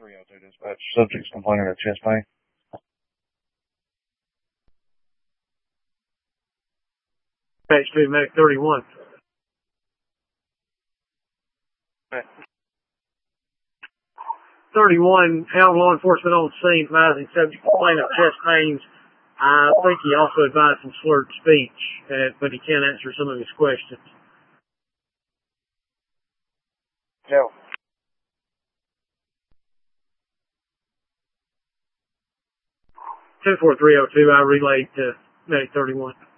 302 dispatch. Subject's complaining of chest pain. Dispatch to Medic 31. Okay. 31, held law enforcement on scene, advising subject complaining of chest pains. I think he also advised some slurred speech, but he can't answer some of his questions. Joe. 24302, I relayed to Medic 31.